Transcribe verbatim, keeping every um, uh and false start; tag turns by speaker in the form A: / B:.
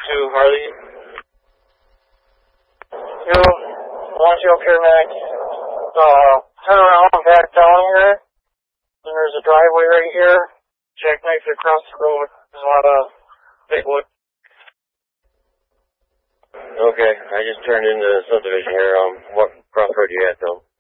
A: to Harley. Yo, one zero Paramedic. Uh, turn around and back down here. And there's a driveway right here. Jackknife across the road. There's a lot of big wood.
B: Okay, I just turned into the subdivision here. Um, what crossroad you at, though?